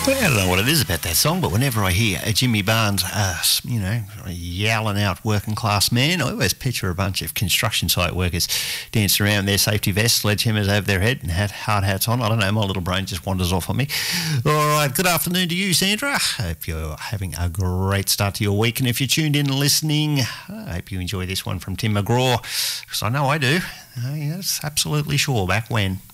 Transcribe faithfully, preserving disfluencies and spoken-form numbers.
Well, I don't know what it is about that song, but whenever I hear Jimmy Barnes, uh, you know, yowling out working class man, I always picture a bunch of construction site workers dancing around their safety vests, sledgehammers over their head and had hard hats on. I don't know, my little brain just wanders off on me. All right, good afternoon to you, Sandra. Hope you're having a great start to your week. And if you're tuned in and listening, I hope you enjoy this one from Tim McGraw, because I know I do. Uh, yes, absolutely sure. Back when.